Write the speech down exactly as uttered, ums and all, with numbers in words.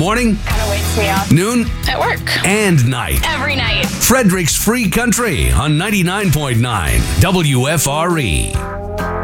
Morning, Kind of wakes me up. noon, At work. and night. Every night. Frederick's Free Country on ninety-nine point nine W F R E.